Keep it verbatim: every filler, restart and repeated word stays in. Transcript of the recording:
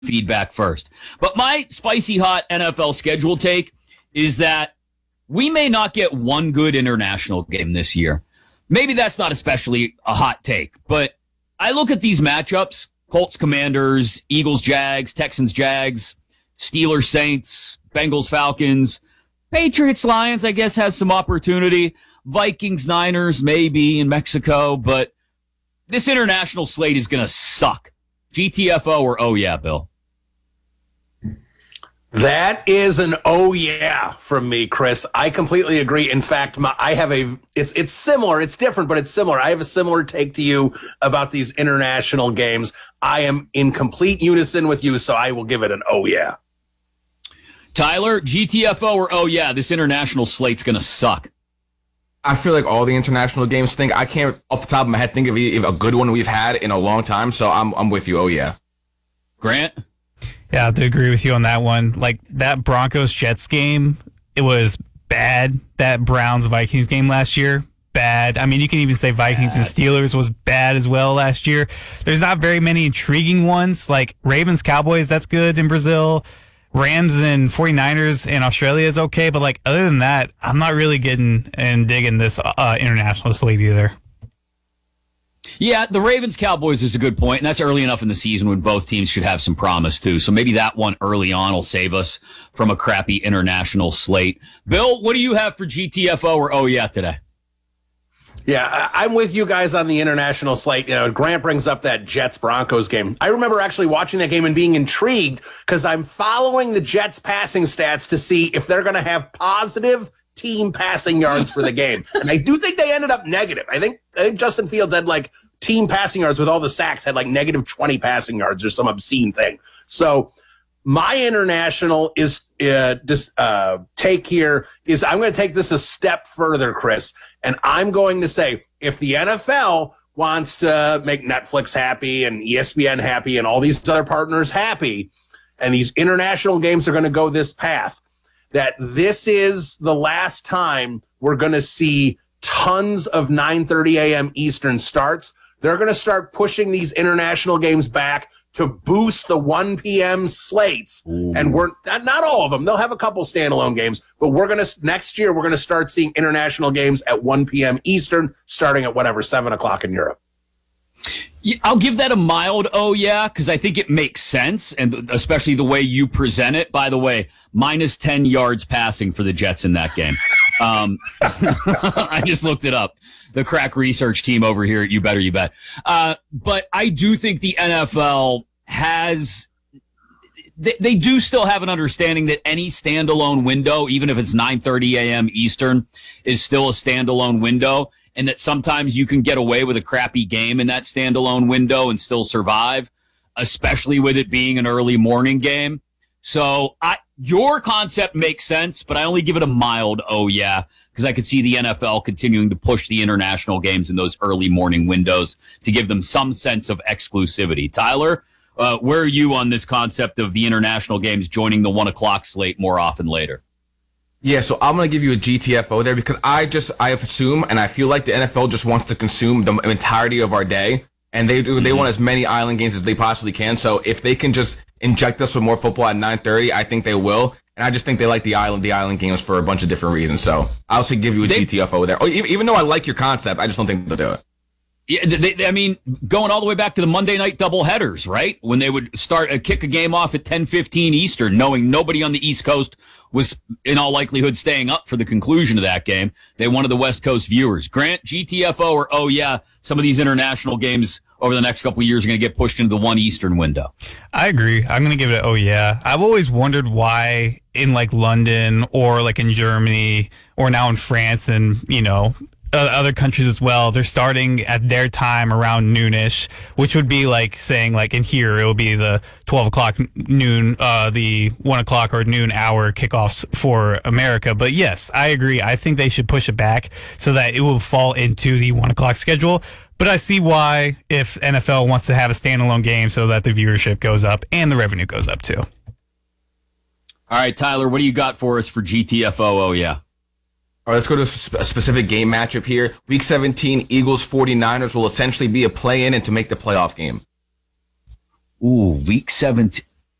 feedback first. But my spicy hot N F L schedule take is that we may not get one good international game this year. Maybe that's not especially a hot take, but I look at these matchups, Colts Commanders, Eagles Jags, Texans Jags, Steelers Saints, Bengals Falcons, Patriots Lions, I guess, has some opportunity. Vikings Niners, maybe in Mexico, but this international slate is going to suck. G T F O or oh yeah, Bill? That is an oh yeah from me, Chris. I completely agree. In fact, my, I have a, it's it's similar. It's different, but it's similar. I have a similar take to you about these international games. I am in complete unison with you, so I will give it an oh yeah. Tyler, G T F O or oh yeah, this international slate's going to suck? I feel like all the international games think I can't off the top of my head think of a good one we've had in a long time, so I'm I'm with you. Oh yeah. Grant? Yeah, I have to agree with you on that one. Like, that Broncos-Jets game, it was bad. That Browns-Vikings game last year, bad. I mean, you can even say Vikings bad. And Steelers was bad as well last year. There's not very many intriguing ones. Like, Ravens-Cowboys, that's good in Brazil. Rams and 49ers in Australia is okay. But, like, other than that, I'm not really getting and digging this uh, international slate either. Yeah, the Ravens-Cowboys is a good point, and that's early enough in the season when both teams should have some promise, too. So maybe that one early on will save us from a crappy international slate. Bill, what do you have for G T F O or oh yeah today? Yeah, I'm with you guys on the international slate. You know, Grant brings up that Jets-Broncos game. I remember actually watching that game and being intrigued because I'm following the Jets passing stats to see if they're going to have positive team passing yards for the game. And I do think they ended up negative. I think, I think Justin Fields had like team passing yards with all the sacks, had like negative twenty passing yards or some obscene thing. So my international is uh, this uh, take here is I'm going to take this a step further, Chris, and I'm going to say if the N F L wants to make Netflix happy and E S P N happy and all these other partners happy, and these international games are going to go this path, that this is the last time we're going to see tons of nine thirty a.m. Eastern starts. They're going to start pushing these international games back to boost the one p.m. slates. Ooh. And we're not, not all of them. They'll have a couple standalone games, but we're going to, next year, we're going to start seeing international games at one p.m. Eastern, starting at whatever, seven o'clock in Europe. Yeah, I'll give that a mild oh yeah, because I think it makes sense, and especially the way you present it. By the way, minus ten yards passing for the Jets in that game. Um, I just looked it up. The crack research team over here at You Better You Bet. Uh, but I do think the N F L has, they, they do still have an understanding that any standalone window, even if it's nine thirty a.m. Eastern, is still a standalone window. And that sometimes you can get away with a crappy game in that standalone window and still survive, especially with it being an early morning game. So I, your concept makes sense, but I only give it a mild oh yeah, because I could see the N F L continuing to push the international games in those early morning windows to give them some sense of exclusivity. Tyler, uh, where are you on this concept of the international games joining the one o'clock slate more often later? Yeah, so I'm going to give you a G T F O there because I just, I assume, and I feel like the N F L just wants to consume the entirety of our day, and they do, mm-hmm. they want as many island games as they possibly can. So if they can just inject us with more football at nine thirty, I think they will. And I just think they like the island, the island games for a bunch of different reasons. So I'll say give you a they, G T F O there. Oh, even though I like your concept, I just don't think they'll do it. Yeah, they, I mean, going all the way back to the Monday night doubleheaders, right? When they would start a kick a game off at ten fifteen Eastern, knowing nobody on the East Coast was in all likelihood staying up for the conclusion of that game. They wanted the West Coast viewers. Grant, G T F O or oh yeah, some of these international games over the next couple of years are going to get pushed into the one Eastern window. I agree. I'm going to give it oh yeah. I've always wondered why in like London or like in Germany or now in France and, you know, Uh, other countries as well, they're starting at their time around noonish, which would be like saying like in here it will be the twelve o'clock noon, uh, the one o'clock or noon hour kickoffs for America. But yes, I agree. I think they should push it back so that it will fall into the one o'clock schedule. But I see why if N F L wants to have a standalone game so that the viewership goes up and the revenue goes up too. All right, Tyler, what do you got for us for G T F O? Oh yeah. All right, let's go to a, sp- a specific game matchup here. Week seventeen, Eagles forty-niners will essentially be a play-in and to make the playoff game. Ooh, week seventeen.